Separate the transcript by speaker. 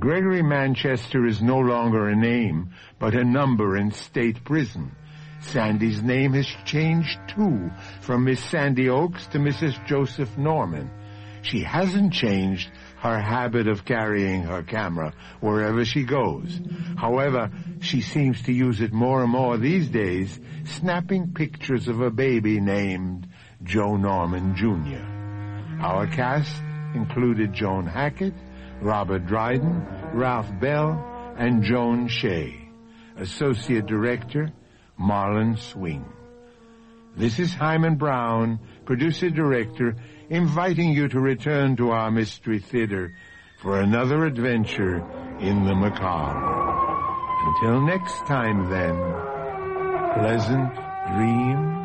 Speaker 1: Gregory Manchester is no longer a name, but a number in state prison. Sandy's name has changed, too, from Miss Sandy Oakes to Mrs. Joseph Norman. She hasn't changed her habit of carrying her camera wherever she goes. However, she seems to use it more and more these days, snapping pictures of a baby named Joe Norman, Jr. Our cast included Joan Hackett, Robert Dryden, Ralph Bell, and Joan Shea. Associate Director, Marlon Swing. This is Hyman Brown, Producer-Director, inviting you to return to our Mystery Theater for another adventure in the macabre. Until next time, then, pleasant dreams.